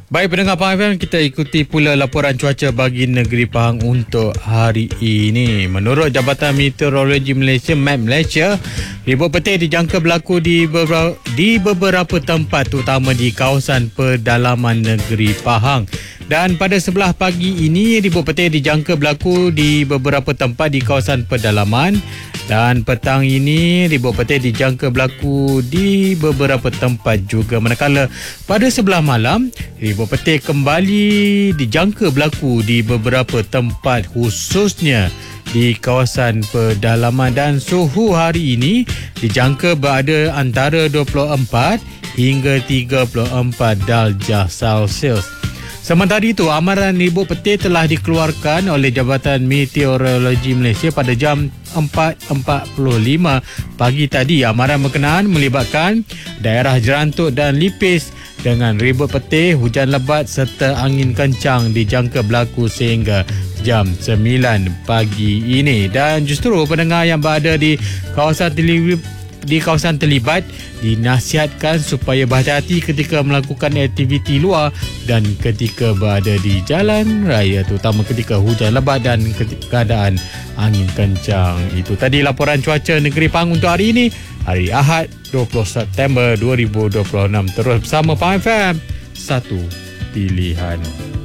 Baik pendengar Pahang FM, kita ikuti pula laporan cuaca bagi negeri Pahang untuk hari ini. Menurut Jabatan Meteorologi Malaysia, MET Malaysia, ribut petir dijangka berlaku di beberapa tempat, terutama di kawasan pedalaman negeri Pahang. Dan pada sebelah pagi ini, ribut petir dijangka berlaku di beberapa tempat di kawasan pedalaman. Dan petang ini, ribut petir dijangka berlaku di beberapa tempat juga. Manakala pada sebelah malam, ribut petir kembali dijangka berlaku di beberapa tempat, khususnya di kawasan pedalaman. Dan suhu hari ini dijangka berada antara 24 hingga 34 darjah Celsius. Sementara itu, amaran ribut petir telah dikeluarkan oleh Jabatan Meteorologi Malaysia pada jam 4.45 pagi tadi. Amaran berkenaan melibatkan daerah Jerantuk dan Lipis dengan ribut petir, hujan lebat serta angin kencang dijangka berlaku sehingga jam 9 pagi ini. Dan justru pendengar yang berada di kawasan terlibat dinasihatkan supaya berhati-hati ketika melakukan aktiviti luar dan ketika berada di jalan raya, terutama ketika hujan lebat dan keadaan angin kencang. Itu tadi laporan cuaca negeri Pahang untuk hari ini, hari Ahad 20 September 2026. Terus bersama Pahang FM, satu pilihan.